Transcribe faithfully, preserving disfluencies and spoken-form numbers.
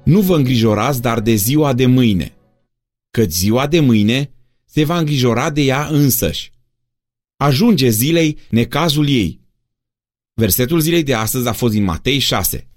Nu vă îngrijorați dar de ziua de mâine, căci ziua de mâine se va îngrijora de ea însăși. Ajunge zilei necazul ei. Versetul zilei de astăzi a fost din Matei șase.